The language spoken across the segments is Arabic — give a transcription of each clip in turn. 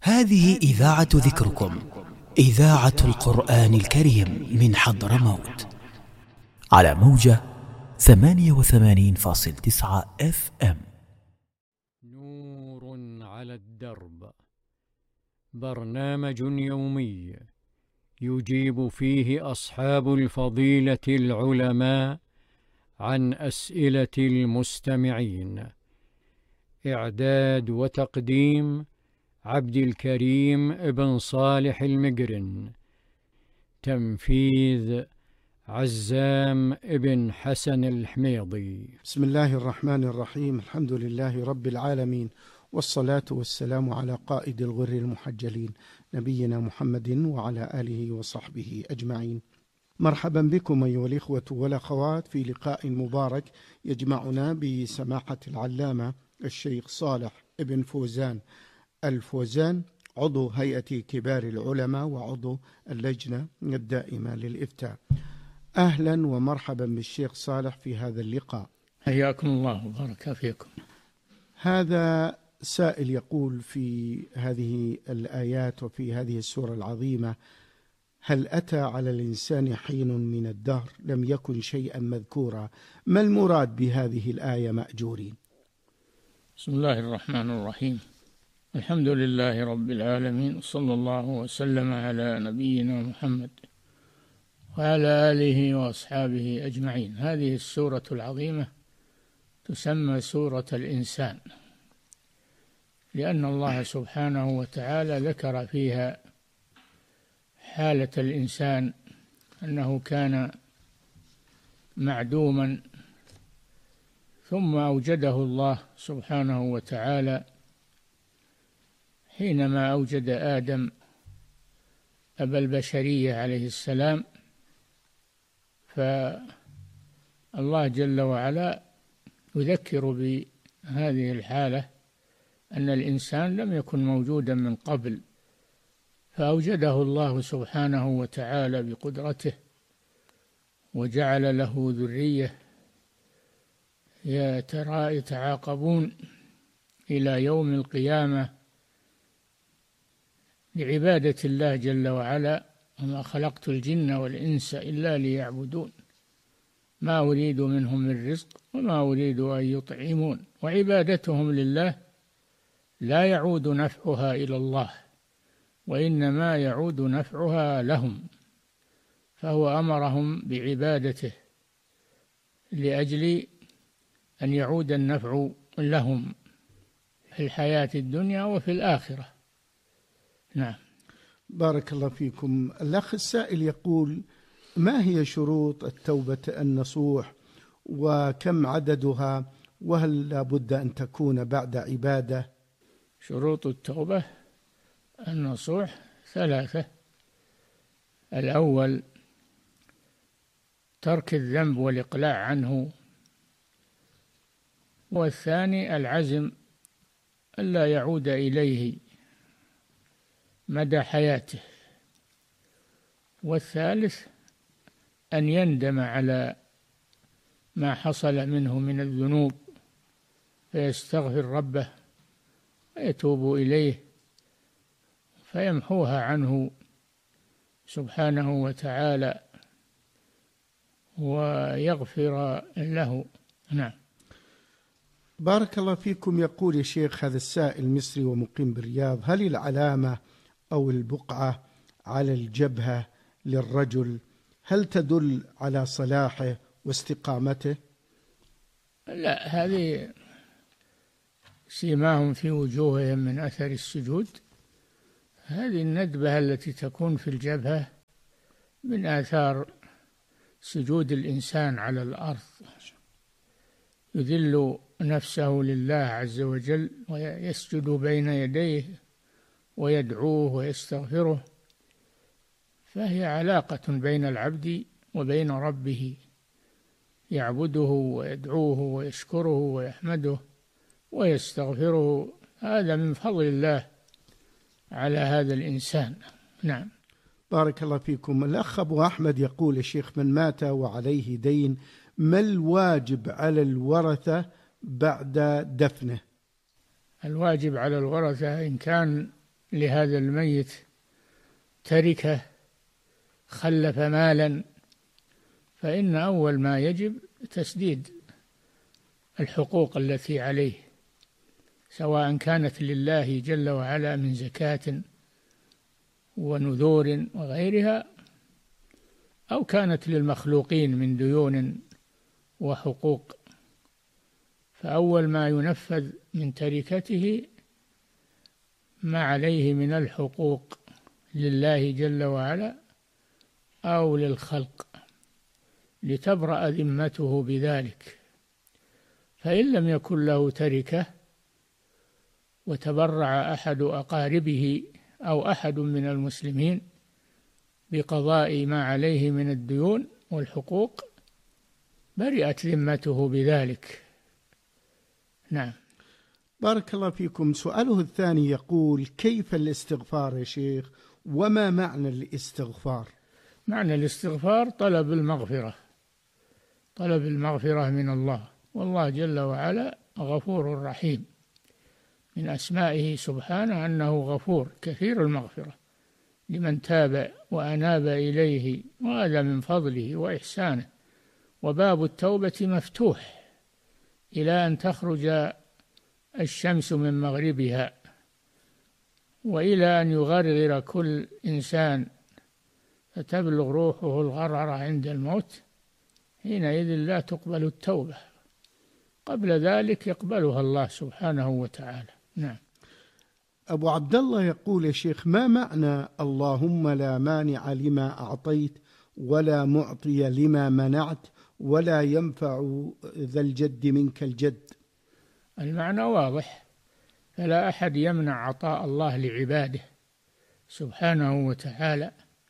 هذه إذاعة ذكركم، إذاعة القرآن الكريم من حضرموت، على موجة 88.9 FM. نور على الدرب، برنامج يومي يجيب فيه أصحاب الفضيلة العلماء عن أسئلة المستمعين. إعداد وتقديم عبد الكريم ابن صالح المقرن. تنفيذ عزام ابن حسن الحميضي. بسم الله الرحمن الرحيم. الحمد لله رب العالمين، والصلاة والسلام على قائد الغر المحجلين نبينا محمد وعلى آله وصحبه أجمعين. مرحبا بكم أيها الإخوة والأخوات في لقاء مبارك يجمعنا بسماحة العلامة الشيخ صالح ابن فوزان الفوزان، عضو هيئة كبار العلماء وعضو اللجنة الدائمة للإفتاء. أهلا ومرحبا بالشيخ صالح في هذا اللقاء. حياكم الله وبارك فيكم. هذا سائل يقول في هذه الآيات وفي هذه السورة العظيمة: هل أتى على الإنسان حين من الدهر لم يكن شيئا مذكورا؟ ما المراد بهذه الآية مأجورين؟ بسم الله الرحمن الرحيم. الحمد لله رب العالمين، صلى الله وسلم على نبينا محمد وعلى آله وأصحابه أجمعين. هذه السورة العظيمة تسمى سورة الإنسان، لأن الله سبحانه وتعالى ذكر فيها حالة الإنسان أنه كان معدوما، ثم أوجده الله سبحانه وتعالى حينما أوجد آدم أبا البشرية عليه السلام. فالله جل وعلا يذكر بهذه الحالة أن الإنسان لم يكن موجودا من قبل، فأوجده الله سبحانه وتعالى بقدرته وجعل له ذرية يتعاقبون إلى يوم القيامة لعبادة الله جل وعلا: وما خلقت الجن والإنس إلا ليعبدون ما أريد منهم من رزق وما أريد أن يطعمون. وعبادتهم لله لا يعود نفعها إلى الله، وإنما يعود نفعها لهم، فهو أمرهم بعبادته لأجل أن يعود النفع لهم في الحياة الدنيا وفي الآخرة. نعم. بارك الله فيكم. الأخ السائل يقول: ما هي شروط التوبة النصوح وكم عددها، وهل لابد أن تكون بعد عبادة؟ شروط التوبة النصوح 3: الأول ترك الذنب والإقلاع عنه، والثاني العزم ألا يعود إليه مدى حياته، والثالث أن يندم على ما حصل منه من الذنوب فيستغفر ربه ويتوب إليه فيمحوها عنه سبحانه وتعالى ويغفر له. نعم. بارك الله فيكم. يقول يا شيخ هذا السائل مصري ومقيم بالرياض: هل العلامة أو البقعة على الجبهة للرجل هل تدل على صلاحه واستقامته؟ لا، هذه سيماهم في وجوههم من أثر السجود. هذه الندبة التي تكون في الجبهة من آثار سجود الإنسان على الأرض، يذل نفسه لله عز وجل ويسجد بين يديه ويدعوه ويستغفره، فهي علاقة بين العبد وبين ربه، يعبده ويدعوه ويشكره ويحمده ويستغفره. هذا من فضل الله على هذا الإنسان. نعم. بارك الله فيكم. الأخ أبو أحمد يقول: الشيخ من مات وعليه دين ما الواجب على الورثة بعد دفنه؟ الواجب على الورثة إن كان لهذا الميت تركة خلف مالا، فإن أول ما يجب تسديد الحقوق التي عليه، سواء كانت لله جل وعلا من زكاة ونذور وغيرها، أو كانت للمخلوقين من ديون وحقوق. فأول ما ينفذ من تركته ما عليه من الحقوق لله جل وعلا أو للخلق، لتبرأ ذمته بذلك. فإن لم يكن له تركة وتبرع أحد أقاربه أو أحد من المسلمين بقضاء ما عليه من الديون والحقوق، برئت ذمته بذلك. نعم. بارك الله فيكم. سؤاله الثاني يقول: كيف الاستغفار يا شيخ، وما معنى الاستغفار؟ معنى الاستغفار طلب المغفرة، طلب المغفرة من الله، والله جل وعلا غفور رحيم، من أسمائه سبحانه أنه غفور كثير المغفرة لمن تاب وأناب إليه، وهذا من فضله وإحسانه. وباب التوبة مفتوح إلى أن تخرج الشمس من مغربها، وإلى أن يغرغر كل إنسان فتبلغ روحه الغرغرة عند الموت، حينئذ لا تقبل التوبة، قبل ذلك يقبلها الله سبحانه وتعالى. نعم. أبو عبد الله يقول: يا شيخ، ما معنى اللهم لا مانع لما أعطيت ولا معطي لما منعت ولا ينفع ذا الجد منك الجد؟ المعنى واضح، فلا أحد يمنع عطاء الله لعباده سبحانه وتعالى،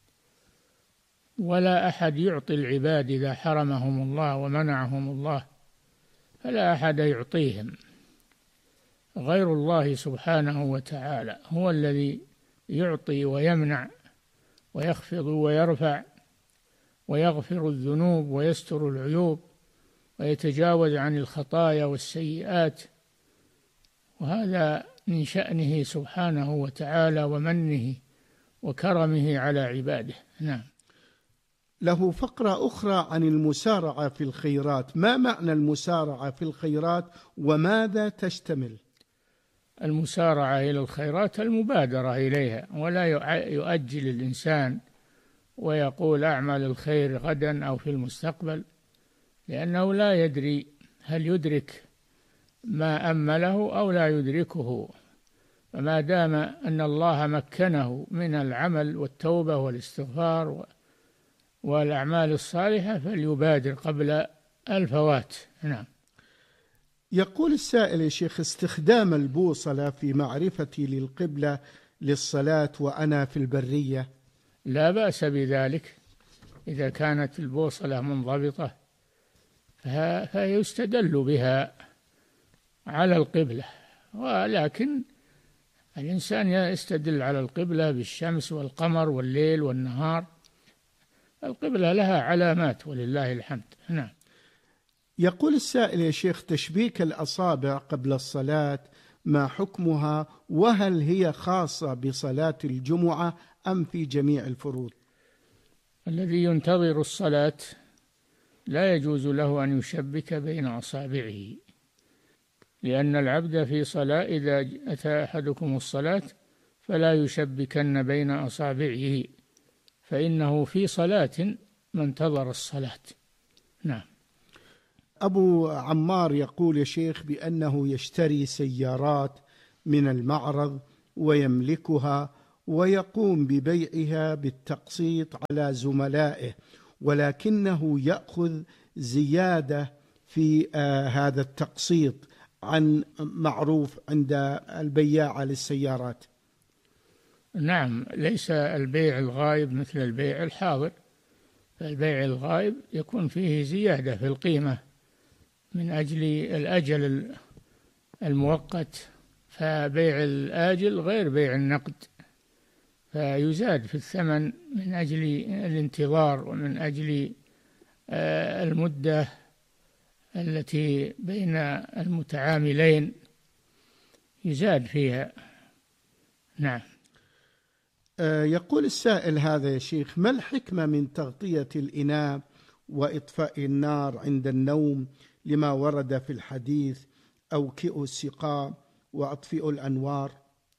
ولا أحد يعطي العباد إذا حرمهم الله ومنعهم الله، فلا أحد يعطيهم غير الله سبحانه وتعالى، هو الذي يعطي ويمنع ويخفض ويرفع ويغفر الذنوب ويستر العيوب ويتجاوز عن الخطايا والسيئات، وهذا من شأنه سبحانه وتعالى ومنه وكرمه على عباده. نعم. له فقرة أخرى عن المسارعة في الخيرات: ما معنى المسارعة في الخيرات وماذا تشتمل؟ المسارعة إلى الخيرات المبادرة إليها، ولا يؤجل الإنسان ويقول أعمل الخير غدا أو في المستقبل، لأنه لا يدري هل يدرك ما أمله أو لا يدركه. فما دام أن الله مكنه من العمل والتوبة والاستغفار والأعمال الصالحة فليبادر قبل الفوات. نعم. يقول السائل: يا شيخ، استخدام البوصلة في معرفتي للقبلة للصلاة وأنا في البرية. لا بأس بذلك إذا كانت البوصلة منضبطة، فيستدل بها على القبلة، ولكن الإنسان يستدل على القبلة بالشمس والقمر والليل والنهار، القبلة لها علامات ولله الحمد. نعم. يقول السائل: يا شيخ، تشبيك الأصابع قبل الصلاة ما حكمها، وهل هي خاصة بصلاة الجمعة أم في جميع الفروض؟ الذي ينتظر الصلاة لا يجوز له أن يشبك بين أصابعه، لأن العبد في صلاة إذا أتى أحدكم الصلاة فلا يشبكن بين أصابعه، فإنه في صلاة من انتظر الصلاة. نعم. أبو عمار يقول: يا شيخ، بأنه يشتري سيارات من المعرض ويملكها ويقوم ببيعها بالتقسيط على زملائه، ولكنه يأخذ زيادة في هذا التقسيط عن معروف عند البياعة للسيارات. نعم، ليس البيع الغائب مثل البيع الحاضر، فالبيع الغائب يكون فيه زيادة في القيمة من أجل الأجل المؤقت، فبيع الآجل غير بيع النقد، فيزاد في الثمن من أجل الانتظار ومن أجل المدة التي بين المتعاملين يزاد فيها. نعم. يقول السائل هذا يا شيخ: ما الحكمة من تغطية الإناء وإطفاء النار عند النوم لما ورد في الحديث أوكئوا السقاء وأطفئوا الأنوار؟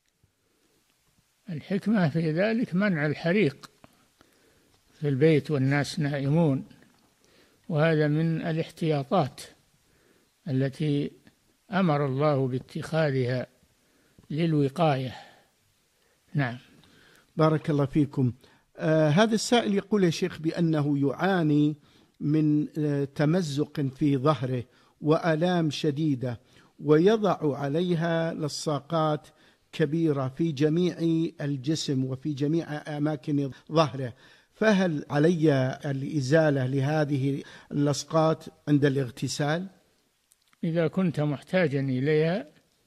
الحكمة في ذلك منع الحريق في البيت والناس نائمون، وهذا من الاحتياطات التي أمر الله باتخاذها للوقاية. نعم. بارك الله فيكم. هذا السائل يقول يا شيخ بأنه يعاني من تمزق في ظهره وآلام شديدة، ويضع عليها لصاقات كبيرة في جميع الجسم وفي جميع أماكن ظهره، فهل علي الإزالة لهذه اللصقات عند الاغتسال؟ إذا كنت محتاجا إليها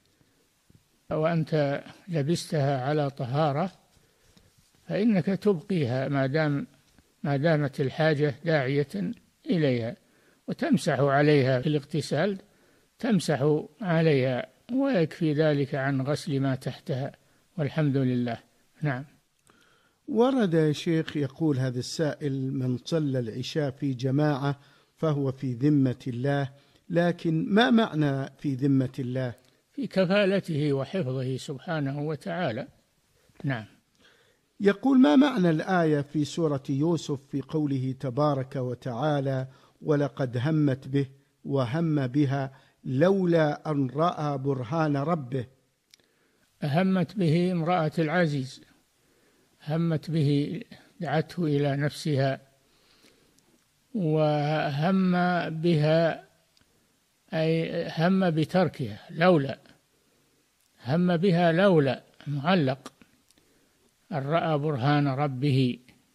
وأنت لبستها على طهارة فإنك تبقيها ما دامت الحاجة داعية إليها، وتمسح عليها في الاغتسال، تمسح عليها ويكفي ذلك عن غسل ما تحتها، والحمد لله. نعم. ورد يا شيخ يقول هذا السائل: من صلى العشاء في جماعة فهو في ذمة الله، لكن ما معنى في ذمة الله؟ في كفالته وحفظه سبحانه وتعالى. نعم. يقول: ما معنى الآية في سورة يوسف في قوله تبارك وتعالى: ولقد همت به وهم بها لولا أن رأى برهان ربه؟ همت به امرأة العزيز، همت به، دعته إلى نفسها، وهم بها أي هم بتركها، لولا، هم بها لولا معلق، أن رأى برهان ربه،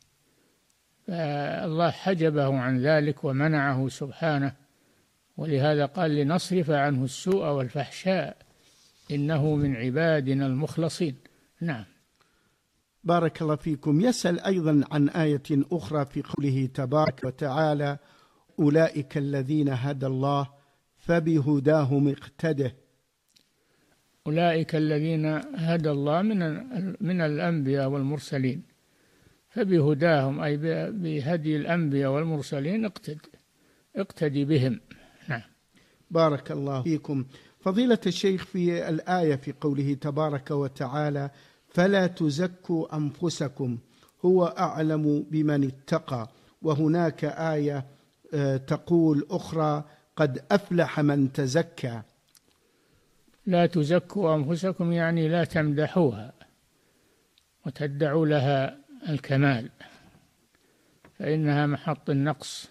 فالله حجبه عن ذلك ومنعه سبحانه، ولهذا قال: لنصرف عنه السوء والفحشاء إنه من عبادنا المخلصين. نعم. بارك الله فيكم. يسأل أيضا عن آية أخرى في قوله تبارك وتعالى: أولئك الذين هدى الله فبهداهم اقتده. أولئك الذين هدى الله من الأنبياء والمرسلين، فبهداهم أي بهدي الأنبياء والمرسلين اقتدي بهم. نعم. بارك الله فيكم. فضيلة الشيخ، في الآية في قوله تبارك وتعالى: فلا تزكوا أنفسكم هو أعلم بمن اتقى، وهناك آية تقول أخرى: قد أفلح من تزكى. لا تزكوا أنفسكم يعني لا تمدحوها وتدعوا لها الكمال، فإنها محط النقص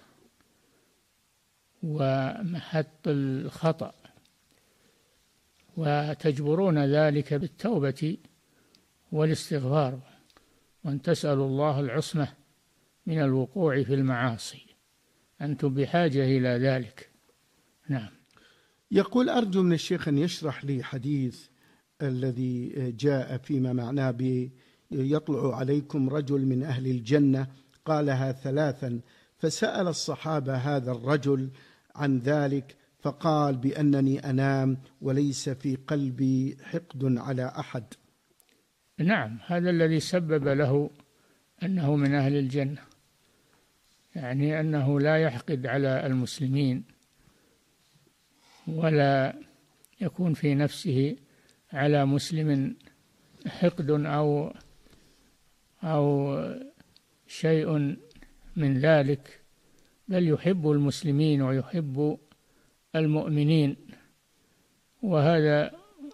ومحط الخطأ، وتجبرون ذلك بالتوبة والاستغفار، وأن تسألوا الله العصمة من الوقوع في المعاصي، أنتم بحاجة إلى ذلك. نعم. يقول: أرجو من الشيخ أن يشرح لي حديث الذي جاء فيما معناه يطلع عليكم رجل من أهل الجنة قالها 3، فسأل الصحابة هذا الرجل عن ذلك فقال بأنني أنام وليس في قلبي حقد على أحد. نعم، هذا الذي سبب له أنه من أهل الجنة، يعني أنه لا يحقد على المسلمين ولا يكون في نفسه على مسلم حقد أو شيء من ذلك، بل يحب المسلمين ويحب المؤمنين، وهذا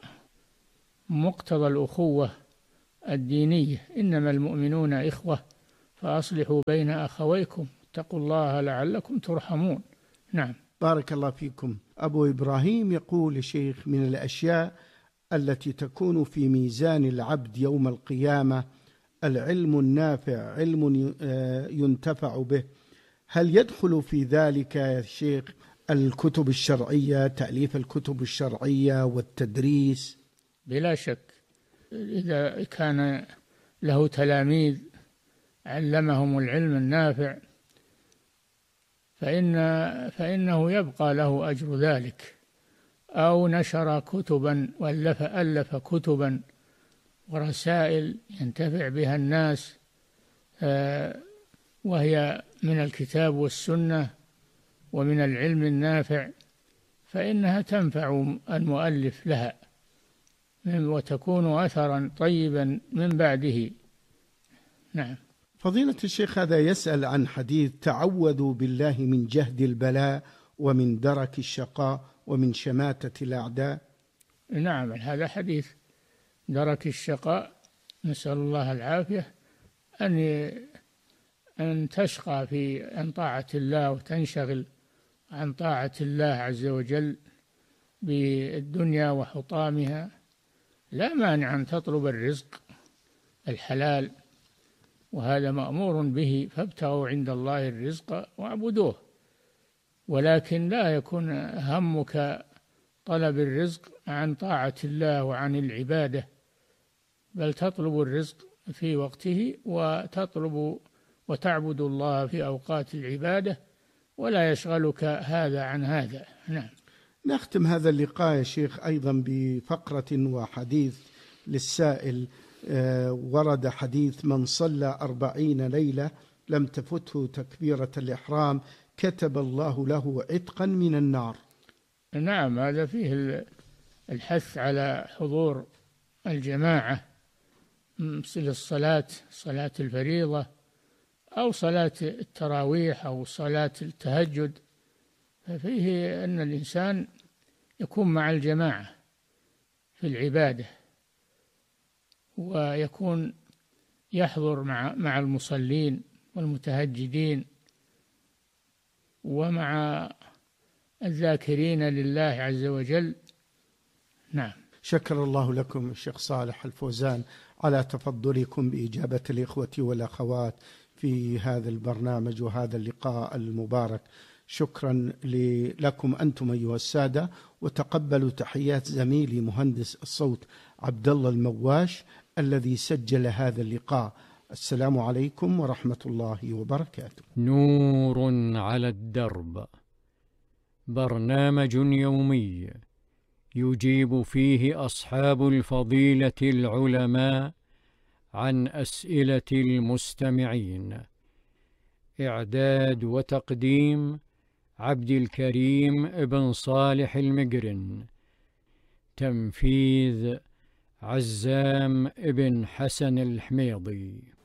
مقتضى الأخوة الدينية: إنما المؤمنون إخوة فأصلحوا بين أخويكم اتقوا الله لعلكم ترحمون. نعم. بارك الله فيكم. أبو إبراهيم يقول: الشيخ، من الأشياء التي تكون في ميزان العبد يوم القيامة العلم النافع، علم ينتفع به، هل يدخل في ذلك يا شيخ الكتب الشرعية، تأليف الكتب الشرعية والتدريس؟ بلا شك، إذا كان له تلاميذ علمهم العلم النافع فإنه يبقى له أجر ذلك، أو نشر كتبا ألف كتبا ورسائل ينتفع بها الناس، وهي من الكتاب والسنة ومن العلم النافع، فإنها تنفع المؤلف لها وتكون أثرا طيبا من بعده. نعم. فضيلة الشيخ، هذا يسأل عن حديث: تعوذوا بالله من جهد البلاء ومن درك الشقاء ومن شماتة الأعداء. نعم، هذا حديث درك الشقاء، نسأل الله العافية، أن تشقى عن طاعة الله وتنشغل عن طاعة الله عز وجل بالدنيا وحطامها. لا مانع أن تطلب الرزق الحلال، وهذا مأمور به، فابتغوا عند الله الرزق واعبدوه، ولكن لا يكون همك طلب الرزق عن طاعة الله وعن العبادة، بل تطلب الرزق في وقته وتعبد الله في أوقات العبادة، ولا يشغلك هذا عن هذا. نعم. نختم هذا اللقاء يا شيخ أيضا بفقرة وحديث للسائل. ورد حديث: من صلى 40 ليلة لم تفته تكبيرة الإحرام كتب الله له عتقا من النار. نعم، هذا فيه الحث على حضور الجماعة مثل صلاة الفريضة أو صلاة التراويح أو صلاة التهجد، ففيه أن الإنسان يكون مع الجماعة في العبادة، ويكون يحضر مع المصلين والمتهجدين ومع الذاكرين لله عز وجل. نعم. شكر الله لكم الشيخ صالح الفوزان على تفضلكم بإجابة الإخوة والأخوات في هذا البرنامج وهذا اللقاء المبارك. شكرا لكم أنتم أيها السادة، وتقبلوا تحيات زميلي مهندس الصوت عبد الله المواش الذي سجل هذا اللقاء. السلام عليكم ورحمة الله وبركاته. نور على الدرب، برنامج يومي يجيب فيه أصحاب الفضيلة العلماء عن أسئلة المستمعين. إعداد وتقديم عبد الكريم ابن صالح المقرن. تنفيذ عزام ابن حسن الحميضي.